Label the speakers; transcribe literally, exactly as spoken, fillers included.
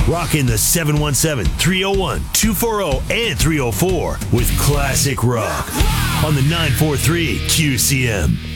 Speaker 1: Rocking the seven one seven, three oh one, two four oh, and three oh four with classic rock on the nine forty-three Q C M.